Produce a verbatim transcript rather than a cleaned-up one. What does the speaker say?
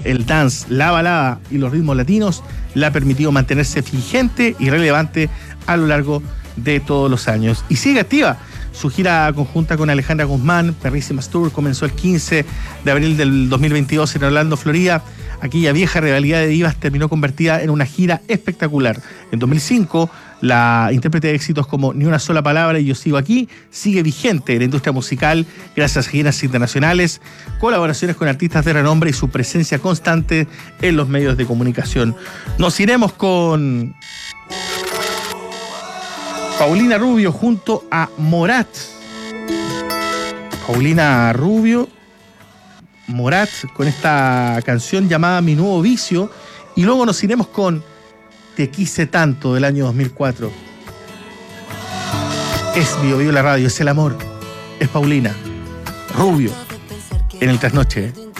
el dance, la balada y los ritmos latinos le ha permitido mantenerse vigente y relevante a lo largo de todos los años. Y sigue activa. Su gira conjunta con Alejandra Guzmán, Perrísimas Tour, comenzó el quince de abril del dos mil veintidós en Orlando, Florida. Aquella vieja rivalidad de divas terminó convertida en una gira espectacular. En dos mil cinco, la intérprete de éxitos como Ni una sola palabra y Yo sigo aquí sigue vigente en la industria musical gracias a giras internacionales, colaboraciones con artistas de renombre y su presencia constante en los medios de comunicación. Nos iremos con Paulina Rubio junto a Morat. Paulina Rubio, Morat, con esta canción llamada Mi Nuevo Vicio. Y luego nos iremos con Te Quise Tanto del año dos mil cuatro. Es Bio Bio la radio, es el amor. Es Paulina Rubio en el Trasnoche.